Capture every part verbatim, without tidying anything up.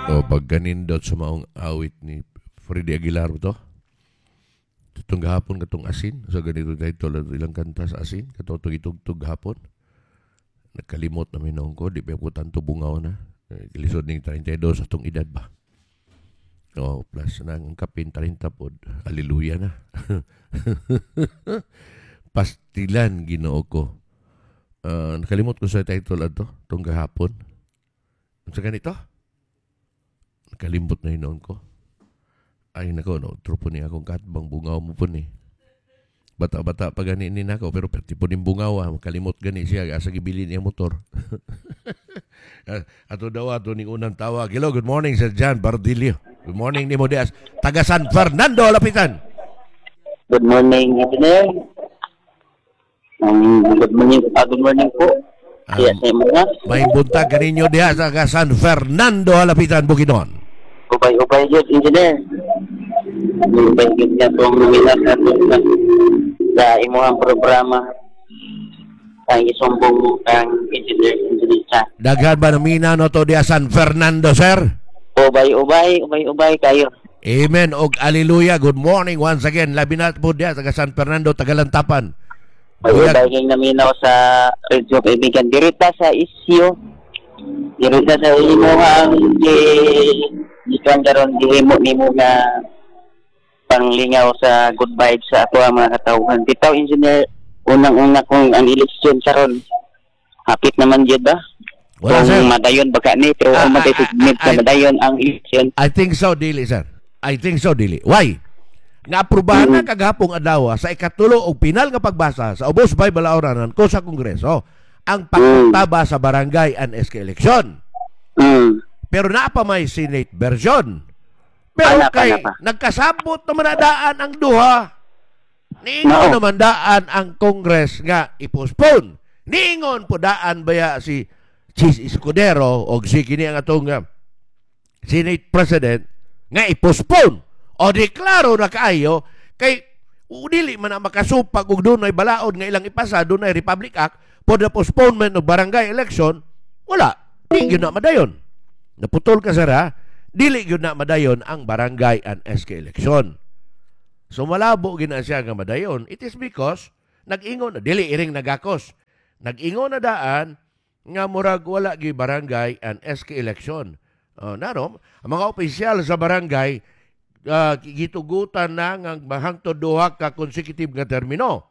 O pag ganindot sa maong awit ni Freddy Aguilar to. Itong gahapon katong asin. So ganito dahil tulad ilang kanta sa asin. Katotong itugtog hapon. Nagkalimot na minong ko. Di pa putan to bungaw na. Kilisod ng thirty-two sa itong edad ba. O plus na ang kapin thirty pod. Hallelujah na. Pastilan ginoo ko. Uh, nakalimot ko sa title ato. Itong gahapon. Sa ganito? Nakalimot na hinoon ko. Ay nako, no, trupo niya akong katbang bungaw mo po ni. Bata-bata pa gani ni nako, pero pati po ning bungaw, ah, makalimot gani siya, asa gibili niya motor. Ato daw ato ning unang tawag. Hello, good morning Sir John Bardilio. Good morning ni Modias. Taga San Fernando, lapitan. Good morning, Engineer. Um, good morning, uh, good morning po. Um, Kaya sa mga. May buntag kaninyo diha sa San Fernando, lapitan, Bukidnon. Ubay-ubay yun, Engineer. Ubay yun nga itong minasan sa imuhang programa. Ang isumbong ang Engineer, Engineer siya. Daghan ba namina no to diha San Fernando, sir? Ubay-ubay, ubay-ubay kayo. Amen og hallelujah. Good morning once again. Labi na po diha sa San Fernando, Tagalantapan. Ubay-ubay kayong naminaw sa Radio Kaibigan. Dirita sa isyo. Dirita sa imuhang ikan karon gihimo nimo nga panglingaw sa good vibes sa ato ang mga katawhan. Bitaw, Engineer, unang-una kung ang eleksyon karon hapit naman jud ba? Wala, kung sir. madayon baka ni pero Ah, ang ah, magdesignate ah, sa I- madayon ang eleksyon. I think so, dili, sir. I think so, dili. Why? Nga aprobahan na kagahapong adlaw sa ikatulo og pinal nga pagbasa sa ubos bay balaoranan ko sa Kongreso ang pagtaba sa barangay and S K election. Mm. Pero naa pa may Senate version. Pero Ana pa, kay ana pa. nagkasabot naman na daan ang duha. Niingon Oo. naman daan ang Congress nga i-postpone. Niingon po daan baya si Chis Escudero o si kini ang atong uh, Senate President nga i-postpone o deklaro na kaayo kay dili man na makasupag og dunay balaod nga ilang ipasa dunay Republic Act for the postponement of barangay election. Wala. Di yun na madayon. Naputol ka sara, dili yun na madayon ang barangay and S K election. So malabo gina siya nga madayon. It is because nag-ingon na, dili iring nagakos. Nag-ingon na daan nga murag wala gi barangay and S K election. Uh, narom, ang mga opisyal sa barangay uh, gitugutan na nga hangtod duha ka consecutive nga termino.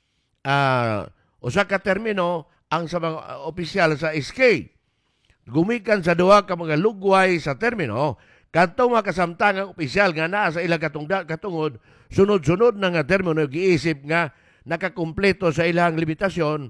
Uh, usa ka termino ang sa mga uh, opisyal sa S K. Gumikan sa duha ka mga lugway sa termino, kadtong mga kasamtangang opisyal nga naa sa ilang katungda katungod, sunod-sunod na nga termino giisip nga nakakumpleto sa ilang limitasyon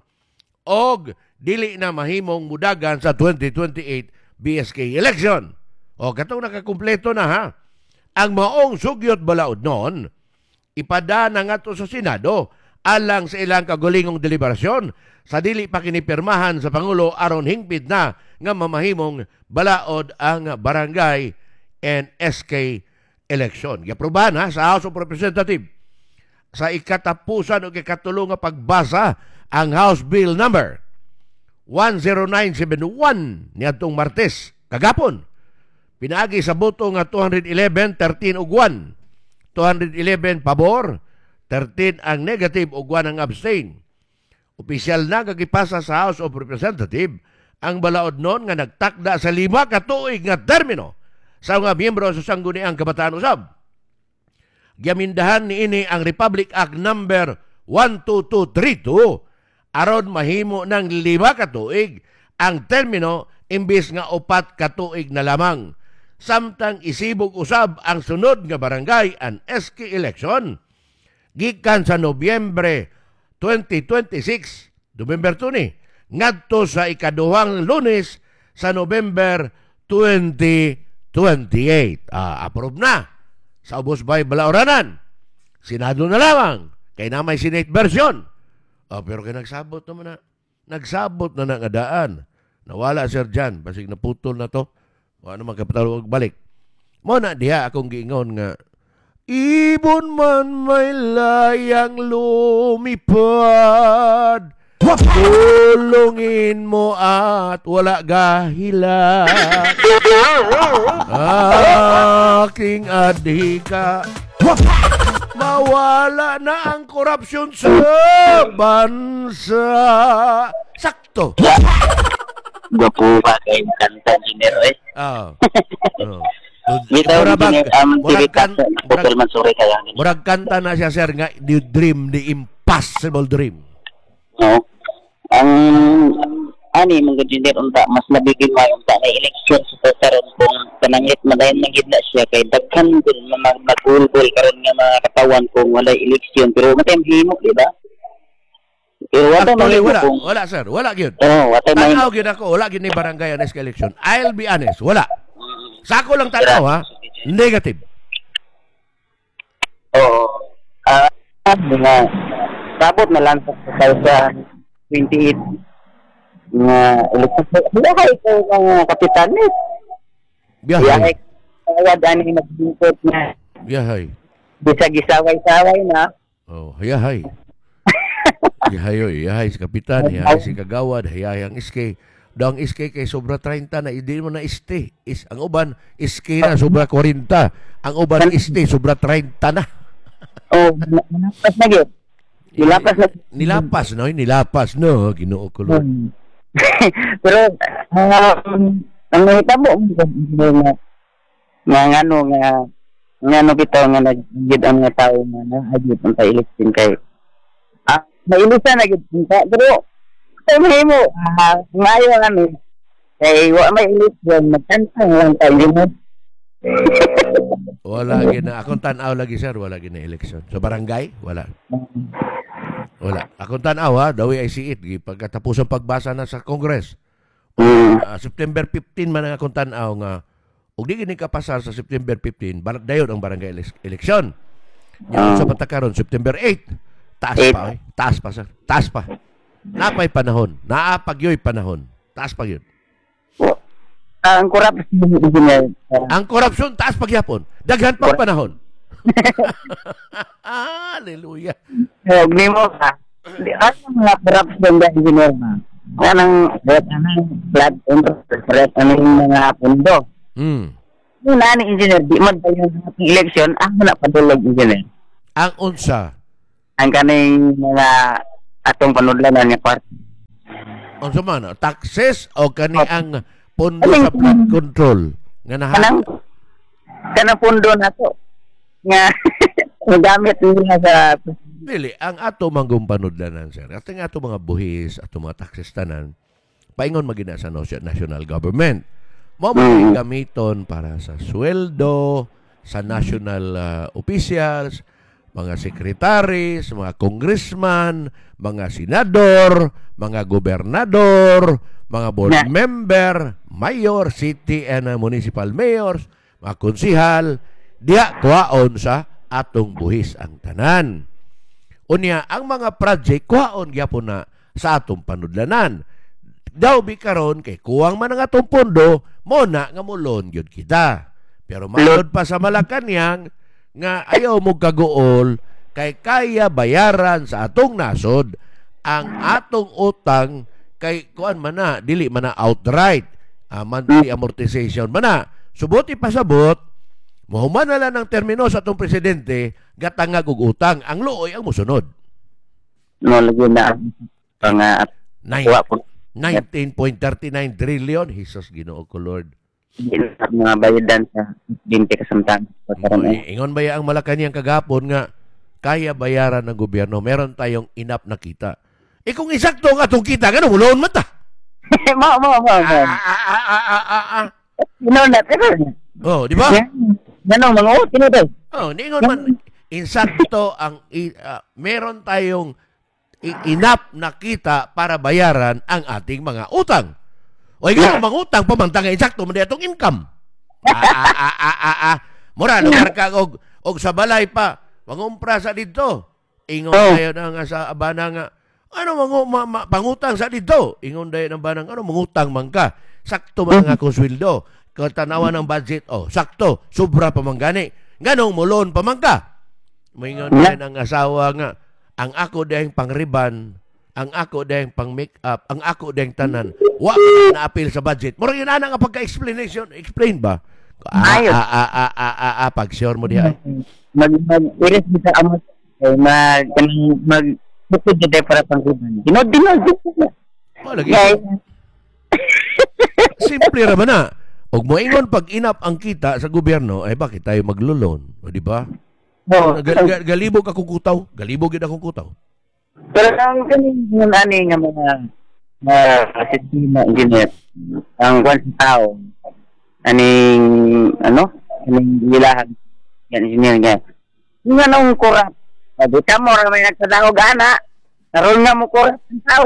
og dili na mahimong mudagan sa twenty twenty-eight B S K election. O katong nakakumpleto na ha. Ang maong sugyot balaod noon, ipada na nga to sa Senado alang sa ilang kagulingong deliberasyon sa dili pa kinipirmahan sa Pangulo aron hingpit na nga mamahimong balaod ang barangay and S K election. Giaprobahan ha sa House of Representatives sa ikatapusan o ikatulong nga pagbasa ang House Bill number one oh nine seven one niadtong Martes kagapon. Pinaagi sa boto nga two eleven, thirteen og one. two eleven pabor, thirteen ang negative ug one ang abstain. Opisyal na gagipasa sa House of Representatives ang balaod noon nga nagtakda sa lima ka tuig nga termino sa mga miyembro sa Sangguniang Kabataan Usab. Giamindahan ni ini ang Republic Act number one two two three two aron mahimo ng lima ka tuig ang termino imbis nga upat ka tuig na lamang. Samtang isibog usab ang sunod nga barangay and S K election gikan sa Nobyembre twenty twenty-six, November two ni, ngadto sa ikaduhang Lunes sa November twenty twenty-eight. Ah, approve na sa ubos bay balaoranan. Senado na lamang kay na may Senate version. Ah, pero kay nagsabot naman na. Nagsabot na nangadaan. Nawala Sir Jan, basig naputol na to. Wala naman kapatalo balik. Mo na diha akong giingon nga ibon man may layang lumipad Tulungin mo at wala gahila. Aking adhika. Mawala na ang korupsyon sa bansa. Sakto. Gapuha kay kanta engineer eh. Ah. Oh. Bitaw Murag engineer am murag diritas kan- Dr. Mansuri kaya ni. murag kanta na siya sir nga the dream, the impossible dream. No. Ang ani mga engineer unta mas nabigin may unta na election sa karon kung panangit madayon na gid na siya kay daghan din mga nagulgol karon nga mga katawan kung wala election pero matay himo di ba? Pero wala Actually, mahimo wala. kung Wala, sir. Wala gyud. oh, wala mahimo. Tanaw gyud ako. Wala gyud ni barangay honest election. I'll be honest. Wala. Sa ako lang tanaw, ha? Negative. Oo. Ah, mga sabot na lang sa sa twenty-eight nga election. Buhay ko mga kapitan eh. Biyahay. Biyahe. Tawad ani nagbungkot na. Biyahay. Bisa gisaway-saway na. Oh, hayahay. Hayahay, oy. Hayahay si kapitan. Hayahay si kagawad. Hayahay ang iske. Daw ang iske kay sobra thirty na. Hindi mo na iste. Is, ang uban, iske na sobra forty. Ang uban, iste, sobra thirty na. Oh, nilapas na gyud. Nilapas na. Nilapas, no? Nilapas, no? Ginoo ko, Lord. Hmm. Pero um, ang nahitabo nga nga ano nga nga ano bitaw nga naggid ang nga tao nga na agit ang election kay ah mailisan na gid kita pero kay mahimo ah ngayo ano kay wa may election magtantang lang tayo mo. Wala gina. Akong tanaw lagi, sir. Wala gina election. Sa barangay, wala. Wala. Akong tanaw, ha. The way I see it. Pagkatapos ang pagbasa na sa Congress. Mm. Uh, September fifteenth man ang akong tanaw nga ug di gini kapasar sa September fifteenth bar- dayon ang barangay ele- election. Yung Ah. sa patakaron September eighth. Taas Eight. pa, eh. Taas pa, sir. Taas pa. Napay panahon. Naapagyoy panahon. Taas pa yun. Ah, ang corruption engineer. Ang korupsyon, taas pagyapon. Daghan pang panahon. Hallelujah. Eh, ni mo ka. Di ano mga corruption da engineer ba? Anang red anang blood interest red anang mga pundo. Mm. Yung nani engineer di man tayo sa election ako na padulog engineer. Ang unsa, Ang kaning mga atong panudlanan nga part. unsa man, taxes o kani ang pondo sa flood control nga naha Kanang kanang pundo na to nga gamit nila sa dili ang ato manggong panudlanan, sir. At ang ato mga buhis, ato mga taxes tanan, paingon magina sa no- national government. Mo mm. gamiton para sa sweldo sa national uh, officials, mga secretaries, mga congressman, mga senador, mga gobernador, mga board Na- member, mayor, city and uh, municipal mayors, mga konsihal, diya kuhaon sa atong buhis ang tanan. Unya, ang mga project kuhaon gyapon na sa atong panudlanan. Daw bi karon kay kuwang man ang atong pondo, mo na nga mulon gyud kita. Pero malod pa sa Malacañang nga ayaw mo kaguol kay kaya bayaran sa atong nasod ang atong utang kay kuan man na dili man na outright uh, monthly amortization man na subuti pasabot mohuman na lang ng termino sa atong presidente gatangag og utang ang luoy ang musunod no lagi na nga at wa po nineteen point three nine trillion Jesus Ginoo ko Lord. mga bayadan sa binte kasamtan sa karon eh. Ingon ba ang Malacañang kagapon nga kaya bayaran ng gobyerno meron tayong enough na kita. Eh kung isakto ang atong kita gano mulon man ta. mo mo mo mo Ah, ah, ah, ah, ah, ah, ah. no na pero Oh, di ba? Ganong mga uti na daw. Oh, ningon man insakto ang i- ah, meron tayong i- enough na kita para bayaran ang ating mga utang. O ikaw ang mga utang pamantang nga insakto man di atong income. Ah, ah, ah, ah, ah, ah. Mura lugar ka og og sa balay pa. Mangumpra sa dito. Ingon Oh. tayo na nga sa abana nga ano mangu ma, ma, pangutang sa dito. Ingon dayo ng banang ano mangutang man ka. Sakto man nga kung sweldo. Katanawan ng budget, oh, sakto, sobra pa man gani. Ganong mulon pa man ka. Moingon Na- din ang asawa nga, ang ako dahing pangriban, ang ako deng pang make up, ang ako deng tanan, wa ka na appeal sa budget. Mura yun ana nga pagka-explanation, explain ba? Ah, Ayos. ah, ah, ah, ah, ah, ah, pag sure mo diha. Mag, mag, iris bisa amos, eh, mag, kanang, mag, bukod na tayo para pangkuban. Dinod, dinod, dinod. Oh, lagi. Guys, Simple ra ba na? Og moingon pag inap ang kita sa gobyerno, ay bakit tayo maglulon? O di ba? no, Gal- gal- galibog akong kutaw. Galibog gid akong kutaw. pero ang kaning yung ani nga mga mga sistema engineer, ang kwan sa tao, aning, ano, aning wilahan, yan, engineer nga. Yung anong kurap, sabi ka mo, may nagsadao gana, naroon nga mo kurap ang tao.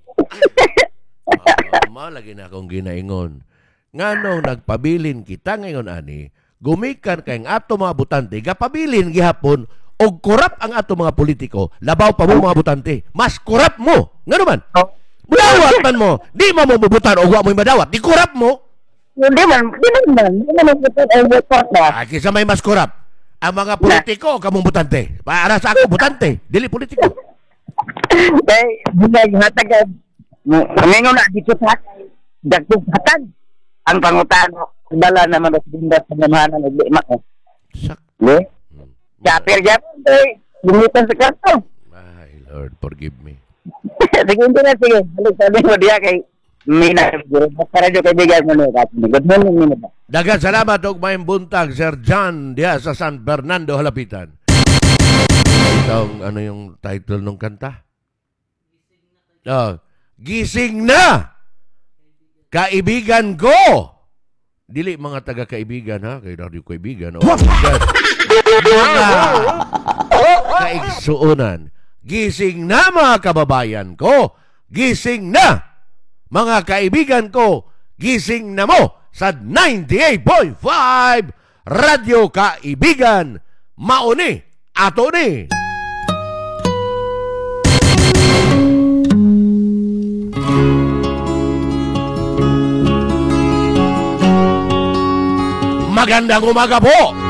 Uh, malagi na akong ginaingon. Ngano nagpabilin kita ngayon ani, gumikan kay ang ato mga butante, gapabilin gihapon og korap ang ato mga politiko, labaw pa mo mga butante. Mas korap mo. Ngano man? Oh, Mudawat man mo. Di mo mo bubutan og wa mo madawat. Di korap mo. hindi man, hindi man, hindi man nagpapit ang report na. Ah, kisa may mas korap. Ang mga politiko kamong butante. Para sa ako butante, dili politiko. Kaya, binaghatag ka, ngayon na, dito sa dagtugatan. Ang pangutano, dala naman sa bindas sa namahanan ng lima ko. Sak. Hindi? Kapir yapon, eh. Lumitan sa karto. Ay, Lord, forgive me. Sige, hindi na, sige. Balik sabi mo diya kay Mina. Para nyo kaibigan mo na. Good morning, Mina. Dagan salamat og may buntag Sir John diha sa San Fernando Halapitan. Ito ano yung title ng kanta? Oh, gising na. Kaibigan ko. Dili mga taga-kaibigan ha, kay radio kaibigan. Oh, mga kaigsuunan. Gising na mga kababayan ko. Gising na. Mga kaibigan ko, gising na mo sa ninety-eight point five Radio Kaibigan. Mauni, ato ni. Magandang umaga po.